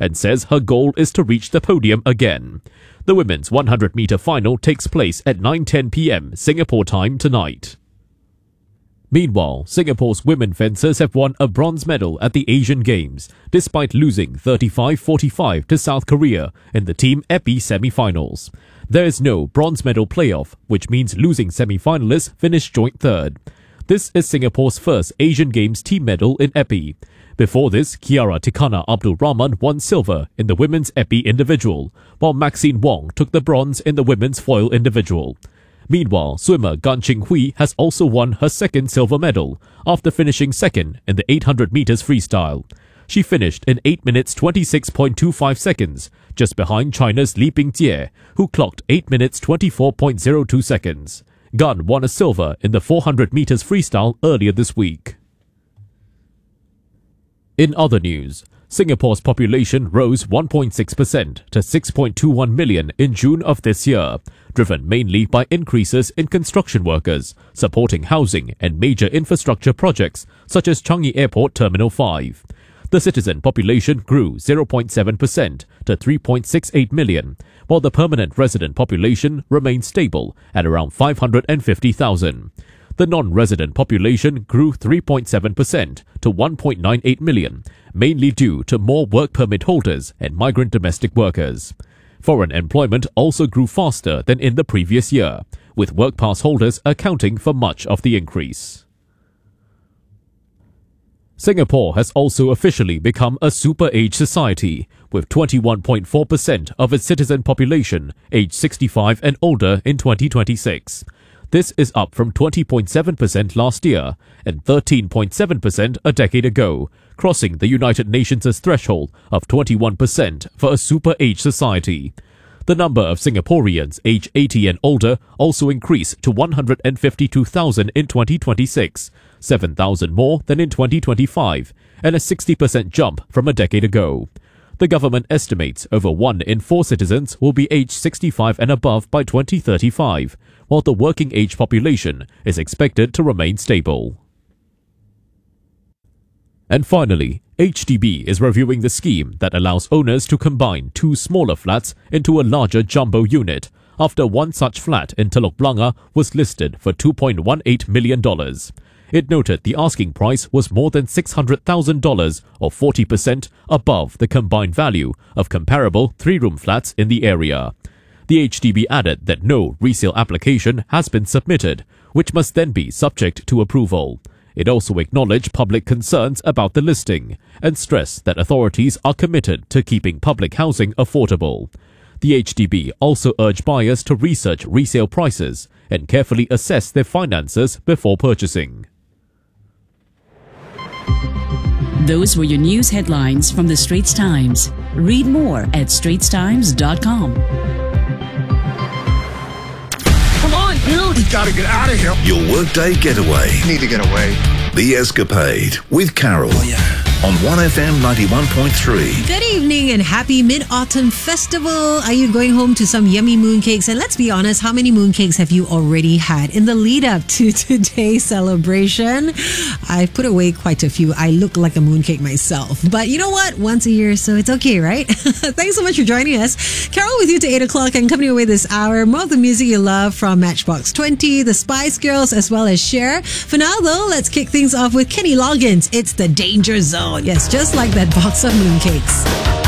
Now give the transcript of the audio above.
and says her goal is to reach the podium again. The women's 100-meter final takes place at 9:10 p.m. Singapore time tonight. Meanwhile, Singapore's women fencers have won a bronze medal at the Asian Games, despite losing 35-45 to South Korea in the Team Epi semi-finals. There is no bronze medal playoff, which means losing semi-finalists finish joint third. This is Singapore's first Asian Games team medal in Epi. Before this, Kiara Tikana Abdul Rahman won silver in the women's Epi individual, while Maxine Wong took the bronze in the women's foil individual. Meanwhile, swimmer Gan Ching Hui has also won her second silver medal after finishing second in the 800 meters freestyle. She finished in 8 minutes 26.25 seconds, just behind China's Li Bingjie, who clocked 8 minutes 24.02 seconds. Gan won a silver in the 400 meters freestyle earlier this week. In other news, Singapore's population rose 1.6% to 6.21 million in June of this year, driven mainly by increases in construction workers, supporting housing and major infrastructure projects such as Changi Airport Terminal 5. The citizen population grew 0.7% to 3.68 million, while the permanent resident population remained stable at around 550,000. The non-resident population grew 3.7% to 1.98 million, mainly due to more work permit holders and migrant domestic workers. Foreign employment also grew faster than in the previous year, with work pass holders accounting for much of the increase. Singapore has also officially become a super-age society, with 21.4% of its citizen population aged 65 and older in 2026. This is up from 20.7% last year and 13.7% a decade ago, crossing the United Nations' threshold of 21% for a super-age society. The number of Singaporeans aged 80 and older also increased to 152,000 in 2026, 7,000 more than in 2025, and a 60% jump from a decade ago. The government estimates over 1 in 4 citizens will be aged 65 and above by 2035, while the working age population is expected to remain stable. And finally, HDB is reviewing the scheme that allows owners to combine 2 smaller flats into a larger jumbo unit, after one such flat in Telok Blangah was listed for $2.18 million. It noted the asking price was more than $600,000 or 40% above the combined value of comparable 3-room flats in the area. The HDB added that no resale application has been submitted, which must then be subject to approval. It also acknowledged public concerns about the listing and stressed that authorities are committed to keeping public housing affordable. The HDB also urged buyers to research resale prices and carefully assess their finances before purchasing. Those were your news headlines from the Straits Times. Read more at straitstimes.com. Come on, dude! We gotta get out of here. Your workday getaway. Need to get away. The Escapade with Carol. Oh, yeah. On 1FM 91.3. Good evening and happy Mid-Autumn Festival. Are you going home to some yummy mooncakes? And let's be honest, how many mooncakes have you already had in the lead up to today's celebration? I've put away quite a few. I look like a mooncake myself. But you know what? Once a year, so it's okay, right? Thanks so much for joining us. Carol with you to 8 o'clock and coming away this hour. More of the music you love from Matchbox 20, the Spice Girls, as well as Cher. For now, though, let's kick things off with Kenny Loggins. It's the Danger Zone. Yes, just like that box of mooncakes.